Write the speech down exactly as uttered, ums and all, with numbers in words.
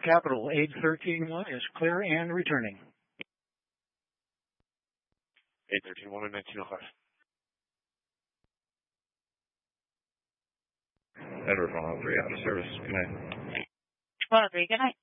Capital, eight thirteen one is clear and returning. eight thirteen one and nineteen oh five. Edward one oh three, out of service. Good night. one oh three, good night.